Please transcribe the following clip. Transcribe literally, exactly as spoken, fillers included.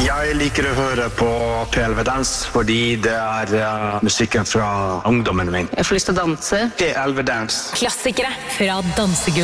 Jeg liker å høre på P L V Dans, fordi det er uh, musikken fra ungdommen min. Jeg får lyst til å danse. P L V Dans. Klassikere fra dansegulvet.